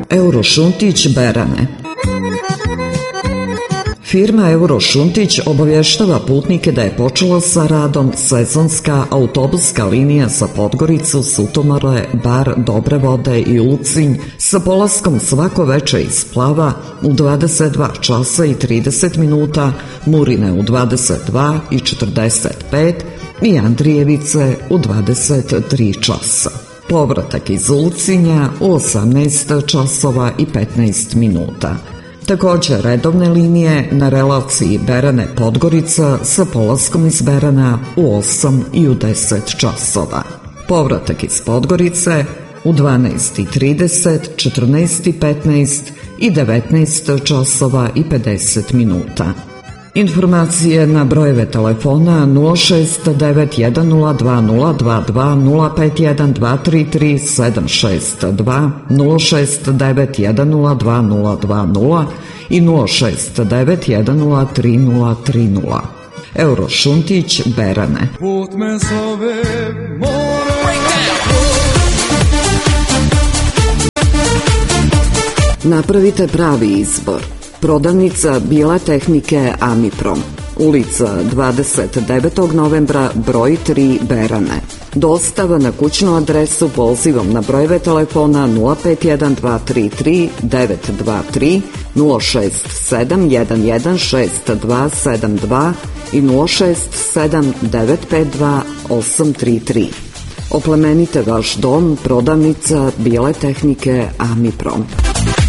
Eurošuntić Berane. Firma Eurošuntić obavještava putnike da je počela sa radom sezonska autobuska linija za Podgoricu, Sutomore, Bar, Dobre Vode i Ulcinj sa polaskom svako veče iz Plava u 22 časa i 30 minuta, Murine u 22 i 45 i Andrijevice u 23 časa. Povratak iz Ulcinja u 18 časova i 15 minuta. Također redovne linije na relaciji Berane-Podgorica sa polaskom iz Berana u 8 i u 10 časova. Povratak iz Podgorice u 12:30, 14:15 i 19 časova i 50 minuta. Informacije na brojeve telefona 069102022051233 762 069102020 i 069103030. Eurošuntić Berane. Put me zove, Napravite pravi izbor. Prodavnica Bile tehnike Amiprom, ulica 29. novembra, broj 3, Berane. Dostava na kućnu adresu pozivom na brojeve telefona 051-233-923, 067-116272 i 067-952-833. Oplemenite vaš dom, prodavnica Bile tehnike Amiprom.